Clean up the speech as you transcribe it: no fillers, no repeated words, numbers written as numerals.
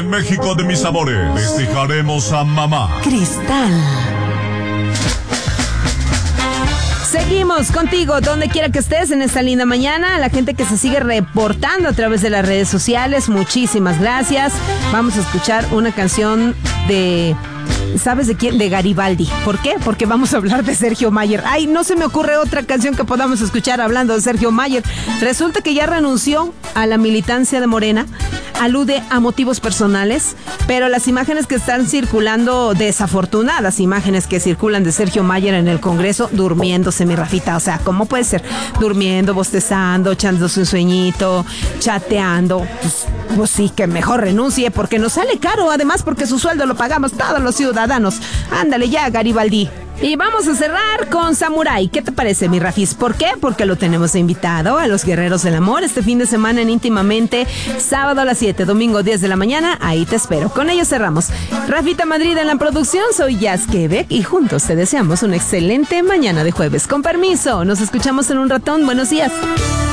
En México de mis sabores, festejaremos a mamá. Cristal. Seguimos contigo, donde quiera que estés en esta linda mañana. A la gente que se sigue reportando a través de las redes sociales, muchísimas gracias. Vamos a escuchar una canción de... ¿Sabes de quién? De Garibaldi. ¿Por qué? Porque vamos a hablar de Sergio Mayer. Ay, no se me ocurre otra canción que podamos escuchar hablando de Sergio Mayer. Resulta que ya renunció a la militancia de Morena. Alude a motivos personales, pero las imágenes que están circulando, desafortunadas imágenes que circulan de Sergio Mayer en el Congreso, durmiéndose, mi Rafita. O sea, ¿cómo puede ser? Durmiendo, bostezando, echándose un sueñito, chateando. Pues sí, que mejor renuncie, porque nos sale caro, además porque su sueldo lo pagamos todos los ciudadanos. Ándale ya, Garibaldi. Y vamos a cerrar con Samurai. ¿Qué te parece, mi Rafis? ¿Por qué? Porque lo tenemos invitado a los Guerreros del Amor este fin de semana en Íntimamente, sábado a las 7, domingo 10 de la mañana. Ahí te espero. Con ellos cerramos. Rafita Madrid en la producción, soy Jazz Quebec y juntos te deseamos una excelente mañana de jueves. Con permiso, nos escuchamos en un ratón. Buenos días.